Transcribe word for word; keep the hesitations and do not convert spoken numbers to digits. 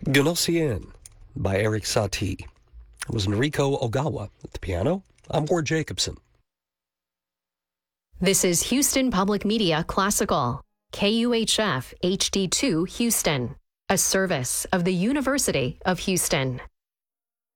Gnossienne by Eric Satie. It was Noriko Ogawa at the piano. I'm Ward Jacobson. This is Houston Public Media Classical, K U H F H D two Houston, a service of the University of Houston.